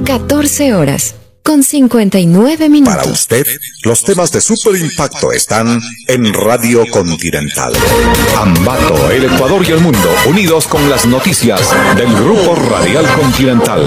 14 horas, con 59 minutos. Para usted, los temas de Super Impacto están en Radio Continental. Ambato, el Ecuador y el mundo, unidos con las noticias del Grupo Radial Continental.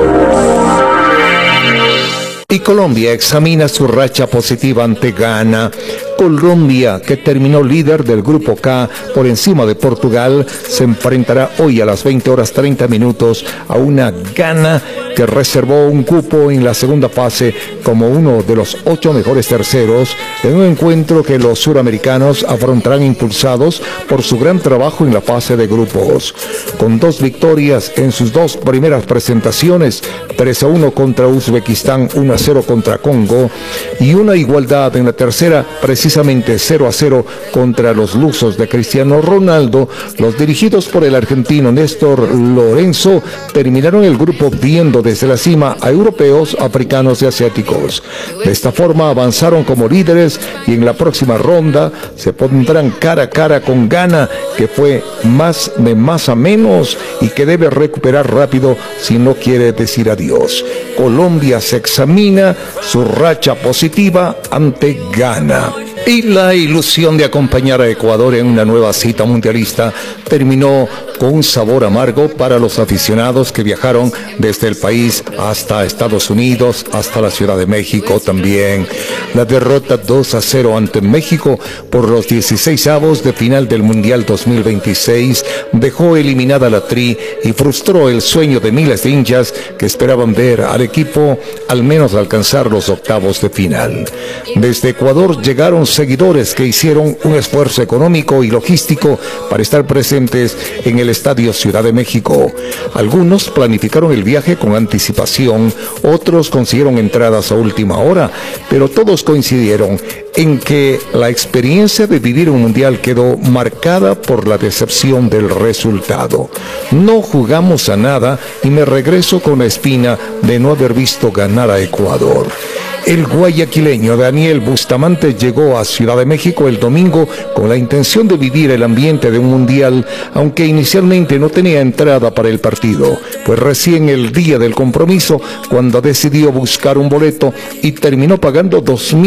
Y Colombia examina su racha positiva ante Ghana. Colombia, que terminó líder del Grupo K por encima de Portugal, se enfrentará hoy a las 20 horas 30 minutos a una Ghana que reservó un cupo en la segunda fase como uno de los 8 mejores terceros, en un encuentro que los suramericanos afrontarán impulsados por su gran trabajo en la fase de grupos. Con 2 victorias en sus 2 primeras presentaciones, 3-1 contra Uzbekistán, 1-0 contra Congo, y una igualdad en la tercera, precisamente 0-0 contra los lusos de Cristiano Ronaldo, los dirigidos por el argentino Néstor Lorenzo terminaron el grupo viendo desde la cima a europeos, africanos y asiáticos. De esta forma avanzaron como líderes y en la próxima ronda se pondrán cara a cara con Ghana, que fue más de más a menos y que debe recuperar rápido si no quiere decir adiós. Colombia se examina su racha positiva ante Ghana. Y la ilusión de acompañar a Ecuador en una nueva cita mundialista terminó con un sabor amargo para los aficionados que viajaron desde el país hasta Estados Unidos, hasta la Ciudad de México también. La derrota 2-0 ante México por los 16avos de final del Mundial 2026 dejó eliminada la Tri y frustró el sueño de miles de hinchas que esperaban ver al equipo al menos alcanzar los octavos de final. Desde Ecuador llegaron seguidores que hicieron un esfuerzo económico y logístico para estar presentes en el Estadio Ciudad de México. Algunos planificaron el viaje con anticipación, otros consiguieron entradas a última hora, pero todos coincidieron en que la experiencia de vivir un mundial quedó marcada por la decepción del resultado. No jugamos a nada y me regreso con la espina de no haber visto ganar a Ecuador. El guayaquileño Daniel Bustamante llegó a Ciudad de México el domingo con la intención de vivir el ambiente de un mundial, aunque inicialmente no tenía entrada para el partido. Fue recién el día del compromiso cuando decidió buscar un boleto y terminó pagando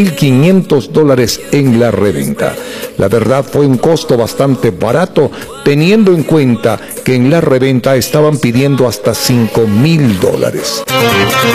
$2,500 en la reventa. La verdad fue un costo bastante barato, teniendo en cuenta que en la reventa estaban pidiendo hasta $5,000.